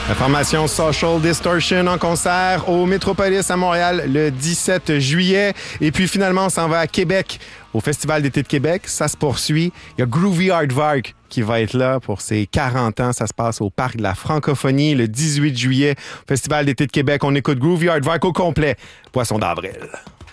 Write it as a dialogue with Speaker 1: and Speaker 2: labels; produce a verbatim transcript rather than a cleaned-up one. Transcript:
Speaker 1: La formation Social Distortion en concert au Métropolis à Montréal le dix-sept juillet. Et puis finalement, on s'en va à Québec, au Festival d'été de Québec. Ça se poursuit. Il y a Groovy Aardvark qui va être là pour ses quarante ans. Ça se passe au Parc de la Francophonie le dix-huit juillet. Festival d'été de Québec, on écoute Groovy Aardvark au complet. Poisson d'avril.